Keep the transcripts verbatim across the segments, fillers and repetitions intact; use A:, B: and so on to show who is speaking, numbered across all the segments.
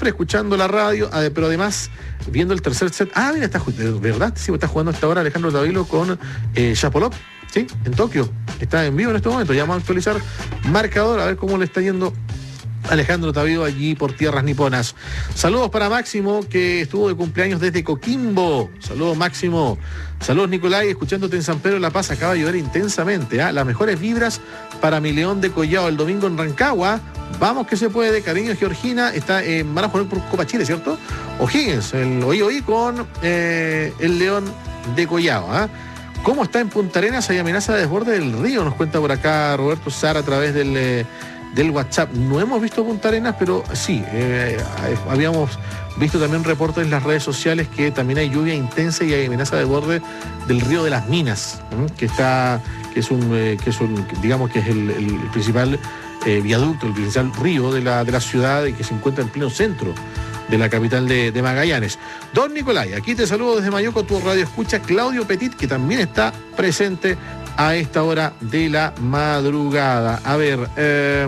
A: siempre escuchando la radio, pero además viendo el tercer set. Ah, mira, está, ¿verdad? Sí, está jugando hasta ahora Alejandro Tavilo con eh, Shapovalov, sí, en Tokio. Está en vivo en este momento. Ya vamos a actualizar marcador, a ver cómo le está yendo Alejandro Tavilo allí por tierras niponas. Saludos para Máximo, que estuvo de cumpleaños desde Coquimbo. Saludos, Máximo. Saludos, Nicolai, escuchándote en San Pedro de la Paz. Acaba de llover intensamente. ¿eh? Las mejores vibras para mi León de Collao el domingo en Rancagua. Vamos que se puede. Cariño, Georgina. Está en eh, van a jugar por Copa Chile, ¿cierto? O'Higgins, el oí oí con eh, el León de Collao. ¿eh? ¿Cómo está en Punta Arenas? Hay amenaza de desborde del río, nos cuenta por acá Roberto Sara a través del... Eh, del WhatsApp. No hemos visto Punta Arenas, pero sí, eh, habíamos visto también reportes en las redes sociales que también hay lluvia intensa y hay amenaza de borde del río de las Minas, ¿eh? que está, que es un, eh, que es un, digamos que es el, el principal eh, viaducto, el principal río de la, de la ciudad y que se encuentra en pleno centro de la capital de, de Magallanes. Don Nicolai, aquí te saludo desde Mayoco, tu radio escucha Claudio Petit, que también está presente a esta hora de la madrugada. A ver, eh,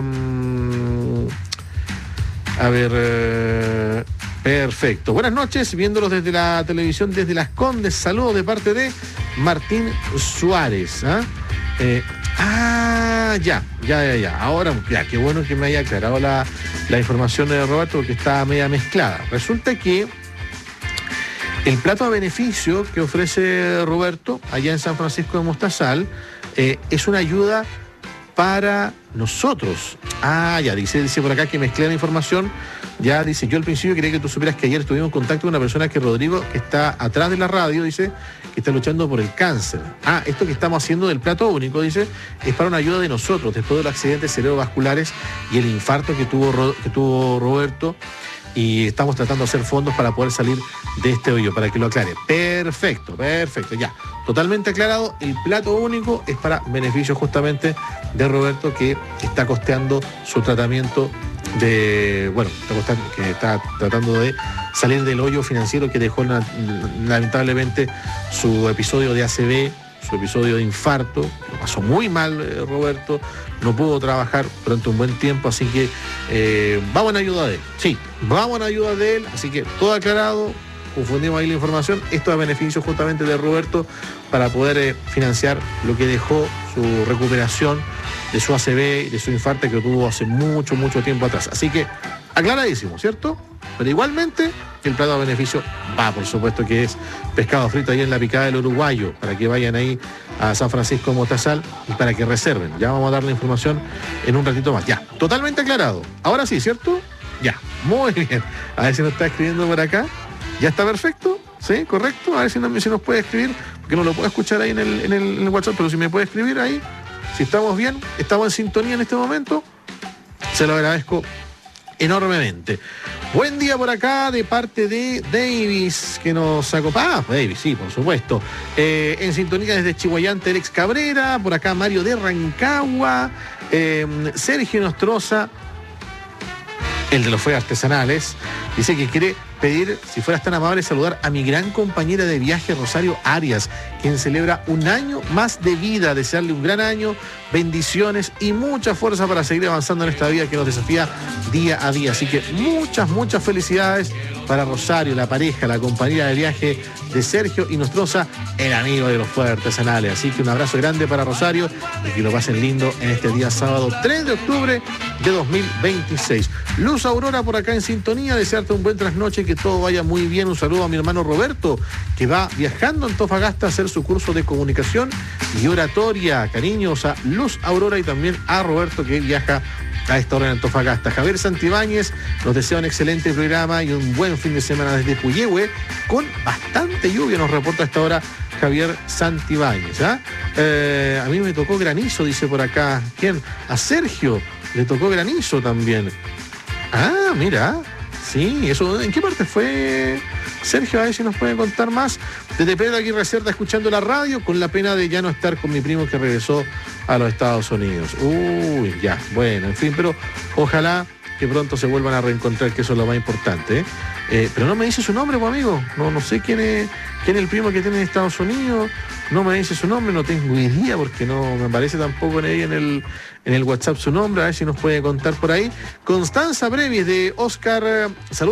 A: a ver, eh, perfecto. Buenas noches, viéndolos desde la televisión, desde Las Condes. Saludos de parte de Martín Suárez. ¿eh? Eh, ah, ya, ya, ya, ya. Ahora, ya, qué bueno que me haya aclarado la, la información de Roberto, porque está media mezclada. Resulta que el plato a beneficio que ofrece Roberto allá en San Francisco de Mostazal eh, es una ayuda para nosotros. Ah, ya, dice, dice por acá que mezclé la información. Ya dice, yo al principio quería que tú supieras que ayer estuvimos en contacto con una persona que Rodrigo, que está atrás de la radio, dice, que está luchando por el cáncer. Ah, esto que estamos haciendo del plato único, dice, es para una ayuda de nosotros, después de los accidentes cerebrovasculares y el infarto que tuvo, que tuvo Roberto. Y estamos tratando de hacer fondos para poder salir de este hoyo, para que lo aclare. Perfecto, perfecto, ya. Totalmente aclarado, el plato único es para beneficio justamente de Roberto, que está costeando su tratamiento de, bueno, está costando, que está tratando de salir del hoyo financiero que dejó lamentablemente su episodio de A C V, su episodio de infarto. Lo pasó muy mal eh, Roberto, no pudo trabajar durante un buen tiempo, así que eh, vamos en ayuda de él. Sí, vamos en ayuda de él, así que todo aclarado, confundimos ahí la información. Esto es a beneficio justamente de Roberto para poder eh, financiar lo que dejó su recuperación de su A C V y de su infarto que tuvo hace mucho, mucho tiempo atrás. Así que aclaradísimo, ¿cierto? Pero igualmente el plato a beneficio va, por supuesto, que es pescado frito ahí en la Picada del Uruguayo, para que vayan ahí a San Francisco de Mostazal y para que reserven. Ya vamos a dar la información en un ratito más. Ya, totalmente aclarado. Ahora sí, ¿cierto? Ya, muy bien. A ver si nos está escribiendo por acá. ¿Ya está perfecto? ¿Sí? ¿Correcto? A ver si, no, si nos puede escribir, porque no lo puedo escuchar ahí en el, en, el, en el WhatsApp, pero si me puede escribir ahí, si estamos bien, estamos en sintonía en este momento, se lo agradezco enormemente. Buen día por acá de parte de Davis, que nos acompaña. Ah, Davis, sí, por supuesto. Eh, en sintonía desde Chihuayante, Alex Cabrera. Por acá Mario de Rancagua. Eh, Sergio Nostroza, el de los fuegos artesanales, dice que quiere pedir, si fueras tan amable, saludar a mi gran compañera de viaje, Rosario Arias, quien celebra un año más de vida. Desearle un gran año, bendiciones y mucha fuerza para seguir avanzando en esta vida que nos desafía día a día. Así que muchas, muchas felicidades para Rosario, la pareja, la compañera de viaje de Sergio y Nostroza, el amigo de los fuegos artesanales. Así que un abrazo grande para Rosario y que lo pasen lindo en este día sábado tres de octubre de dos mil veintiséis. Luz Aurora por acá en sintonía, desearte un buen trasnoche, que todo vaya muy bien. Un saludo a mi hermano Roberto, que va viajando a Antofagasta a hacer su curso de comunicación y oratoria. Cariños a Luz Aurora y también a Roberto, que viaja a esta hora en Antofagasta. Javier Santibáñez nos desea un excelente programa y un buen fin de semana desde Puyehue, con bastante lluvia, nos reporta a esta hora Javier Santibáñez. ¿eh? Eh, a mí me tocó granizo, dice por acá. ¿Quién? A Sergio le tocó granizo también. Ah, mira. Sí, eso, ¿en qué parte fue, Sergio? A ver si nos puede contar más. Desde Pedro Aguirre Cerda, escuchando la radio, con la pena de ya no estar con mi primo que regresó a los Estados Unidos. Uy, ya, bueno, en fin, pero ojalá que pronto se vuelvan a reencontrar, que eso es lo más importante. ¿eh? Eh, pero no me dice su nombre, pues, amigo. No, no sé quién es, quién es el primo que tiene en Estados Unidos. No me dice su nombre, no tengo idea, porque no me aparece tampoco en, ahí en el en el WhatsApp su nombre. A ver si nos puede contar por ahí. Constanza Brevis de Oscar. Saludos.